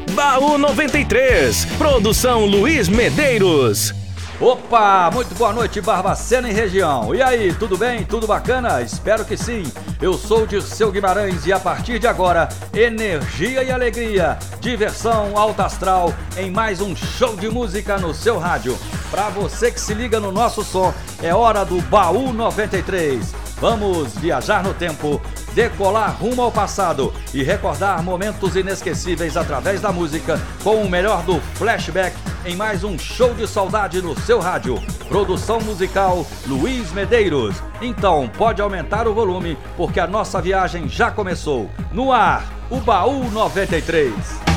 Baú 93, produção Luiz Medeiros. Opa, muito boa noite, Barbacena e região. E aí, tudo bem? Tudo bacana? Espero que sim. Eu sou o Dirceu Guimarães e a partir de agora, energia e alegria, diversão alta astral em mais um show de música no seu rádio. Pra você que se liga no nosso som, é hora do Baú 93. Vamos viajar no tempo, decolar rumo ao passado e recordar momentos inesquecíveis através da música com o melhor do flashback em mais um show de saudade no seu rádio. Produção musical Luiz Medeiros. Então pode aumentar o volume porque a nossa viagem já começou. No ar, o Baú 93.